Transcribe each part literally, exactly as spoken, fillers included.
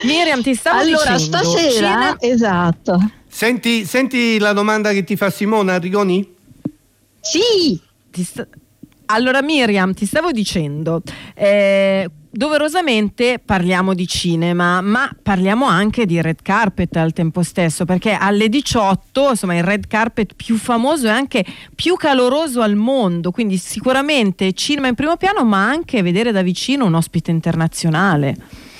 Miriam, ti stavo allora, dicendo. Allora, stasera, cine... esatto. Senti, senti la domanda che ti fa Simona Arrigoni? Sì. Ti sta... Allora, Miriam, ti stavo dicendo, eh, doverosamente parliamo di cinema, ma parliamo anche di red carpet al tempo stesso, perché alle diciotto, insomma, il red carpet più famoso e anche più caloroso al mondo, quindi sicuramente cinema in primo piano, ma anche vedere da vicino un ospite internazionale.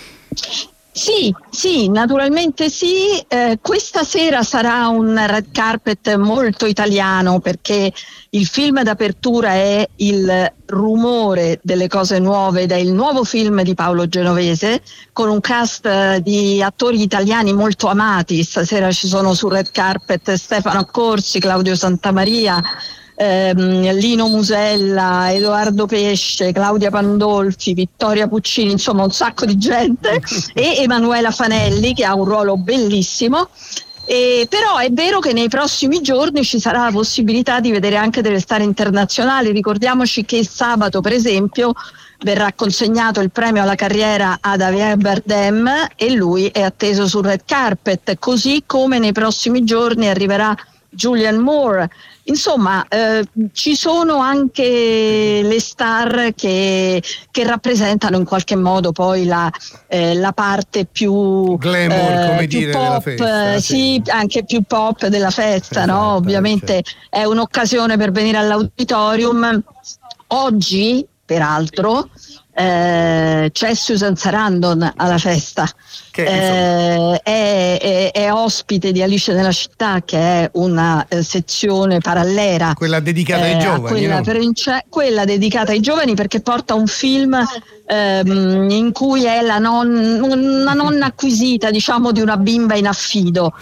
Sì, sì, naturalmente sì. Eh, questa sera sarà un red carpet molto italiano, perché il film d'apertura è Il rumore delle cose nuove ed è il nuovo film di Paolo Genovese, con un cast di attori italiani molto amati. Stasera ci sono sul red carpet Stefano Accorsi, Claudio Santamaria, ehm, Lino Musella, Edoardo Pesce, Claudia Pandolfi, Vittoria Puccini, insomma un sacco di gente, e Emanuela Fanelli, che ha un ruolo bellissimo. E però è vero che nei prossimi giorni ci sarà la possibilità di vedere anche delle star internazionali. Ricordiamoci che sabato, per esempio, verrà consegnato il premio alla carriera a Javier Bardem e lui è atteso sul red carpet, così come nei prossimi giorni arriverà Julianne Moore. Insomma, eh, ci sono anche le star che, che rappresentano in qualche modo poi la, eh, la parte più glamour, eh, come più dire, pop, della festa, sì, sì, anche più pop della festa, esatto, no? Ovviamente certo. È un'occasione per venire all'auditorium. Oggi, peraltro, eh, c'è Susan Sarandon alla festa, che, eh, è, è, è ospite di Alice nella città, che è una eh, sezione parallela, quella dedicata eh, ai giovani, quella, no? prince- quella dedicata ai giovani, perché porta un film ehm, in cui è la non, una nonna acquisita, diciamo, di una bimba in affido.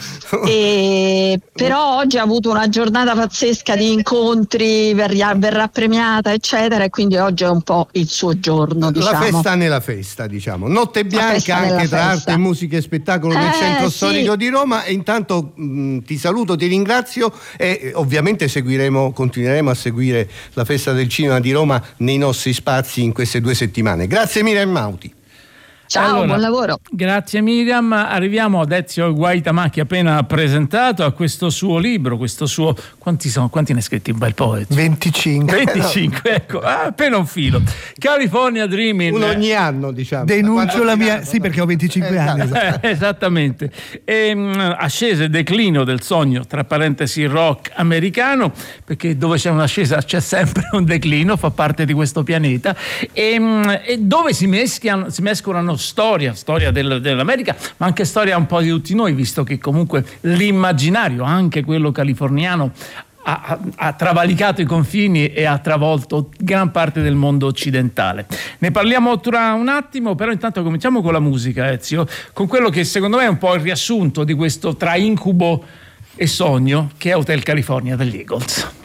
E, però oggi ha avuto una giornata pazzesca di incontri, verrà, verrà premiata eccetera, e quindi oggi è un po' il suo giorno, diciamo. La festa nella festa, diciamo. Notte bianca anche tra arte, musica e spettacolo nel eh, centro sì. storico di Roma. E intanto mh, ti saluto, ti ringrazio e ovviamente seguiremo, continueremo a seguire la festa del cinema di Roma nei nostri spazi in queste due settimane. Grazie Miriam Mauti. Ciao, allora, buon lavoro. Grazie Miriam. Arriviamo ad Ezio Guaitamacchi, appena presentato, a questo suo libro, questo suo... Quanti sono? Quanti ne hai scritti? Un bel po', Ezio? venticinque. venticinque, ecco, ah, appena un filo. California Dreaming. Uno ogni anno, diciamo. Denuncio la mia... Sì, perché ho venticinque eh, anni. Esatto. Eh, esattamente. E, mh, ascesa e declino del sogno, tra parentesi rock americano, perché dove c'è un'ascesa c'è sempre un declino, fa parte di questo pianeta, e, mh, e dove si meschiano, si mescolano storia, storia del, dell'America, ma anche storia un po' di tutti noi, visto che comunque l'immaginario, anche quello californiano, ha, ha, ha travalicato i confini e ha travolto gran parte del mondo occidentale. Ne parliamo tra un attimo, però intanto cominciamo con la musica, Ezio, con quello che secondo me è un po' il riassunto di questo tra incubo e sogno, che è Hotel California degli Eagles.